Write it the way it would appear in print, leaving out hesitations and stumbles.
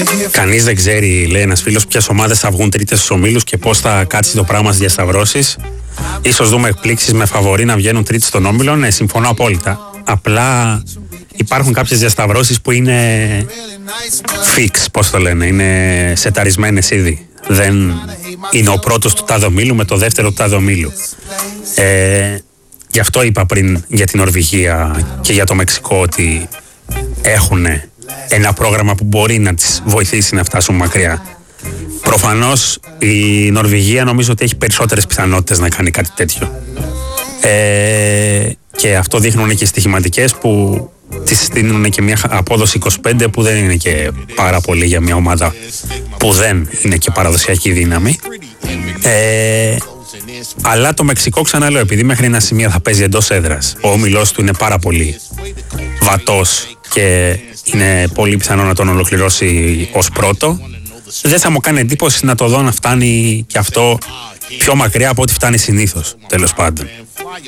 Κανείς δεν ξέρει, λέει ένας φίλος, ποιες ομάδες θα βγουν τρίτες στους ομίλους και πώς θα κάτσει το πράγμα στις διασταυρώσεις. Ίσως δούμε εκπλήξεις με φαβορί να βγαίνουν τρίτες στον όμιλο. Ναι, συμφωνώ απόλυτα. Απλά υπάρχουν κάποιες διασταυρώσεις που είναι fix, πώς το λένε, είναι σεταρισμένες ήδη. Δεν είναι ο πρώτος του τάδε ομίλου με το δεύτερο του τάδε ομίλου. Γι' αυτό είπα πριν για την Νορβηγία και για το Μεξικό ότι έχουν ένα πρόγραμμα που μπορεί να τις βοηθήσει να φτάσουν μακριά. Προφανώς η Νορβηγία νομίζω ότι έχει περισσότερες πιθανότητες να κάνει κάτι τέτοιο. Και αυτό δείχνουν και οι στοιχηματικές που της στείλουν και μια απόδοση 25 που δεν είναι και πάρα πολύ για μια ομάδα που δεν είναι και παραδοσιακή δύναμη. Αλλά το Μεξικό, ξαναλέω, επειδή μέχρι ένα σημείο θα παίζει εντός έδρας, ο όμιλός του είναι πάρα πολύ βατός και είναι πολύ πιθανό να τον ολοκληρώσει ως πρώτο, δεν θα μου κάνει εντύπωση να το δω να φτάνει και αυτό πιο μακριά από ό,τι φτάνει συνήθως, τέλος πάντων.